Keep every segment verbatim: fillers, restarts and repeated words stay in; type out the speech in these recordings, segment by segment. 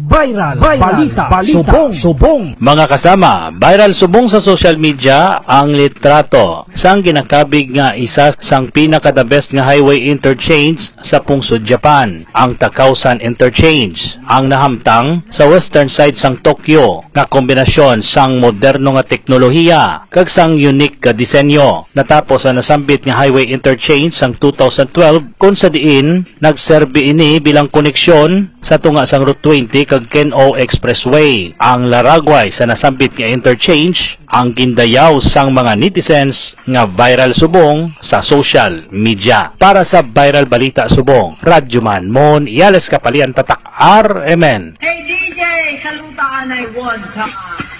Viral, viral balita, balita, subong, subong. Mga kasama, viral subong sa social media ang litrato sang ginakabig nga isa sang pinaka the best nga highway interchange sa pungsod Japan, ang Takausan Interchange, ang nahamtang sa western side sang Tokyo nga kombinasyon sang moderno nga teknolohiya kag sang unique nga disenyo. Natapos ang nasambit nga highway interchange sang two thousand twelve kung sa diin nagserbi ini bilang koneksyon sa tunga sang Route twenty kag Ken-O Expressway. Ang laragway sa nasambit nga interchange ang gindayaw sang mga netizens nga viral subong sa social media. Para sa viral balita subong, Radyoman Mon Iales Kapalian Tatak R M N. Hey D J, kalutaan ay one time.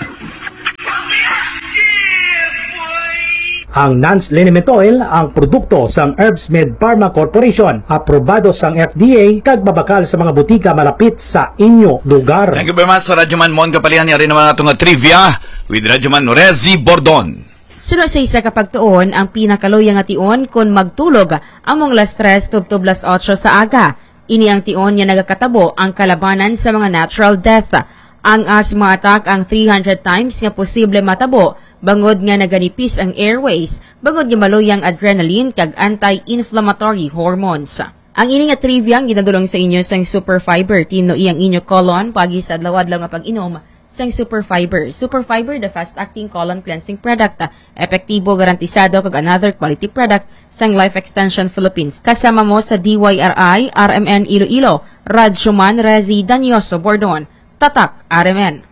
Ang Nance Liniment Oil ang produkto sang Herbsmed Pharma Corporation, aprobado sang F D A kag babakal sa mga butika malapit sa inyo lugar. Thank you very much sa Radyoman Mon Kapalian. Yari naman natin nga trivia with Radyoman Rezi Bordon. Sunod sa isa kapag tuon, ang pinakaluya nga tion kung magtulog ang mong las tres tubtub las otso sa aga. Ini ang tion nga nagakatabo ang kalabanan sa mga natural death. Ang asthma attack ang three hundred times nga posible matabo, bangod nga naganipis ang airways, bangod nga maluyang adrenaline kag anti-inflammatory hormones. Ang ini nga trivia ang ginadulong sa inyo sang Super Fiber, tino iyang inyo colon pagi sa adlaw-adlaw nga pag-inom sang Super Fiber. Super Fiber, the fast-acting colon cleansing product, epektibo, garantisado kag another quality product sang Life Extension Philippines. Kasama mo sa D Y R I, R M N Iloilo, Radyoman Rezi Danyoso Bordon, Tatak R M N.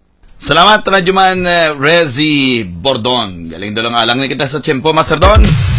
Salamat Radyoman uh, Rezi Bordon. Galing dalang alang ni kita sa tiyempo, Master Don.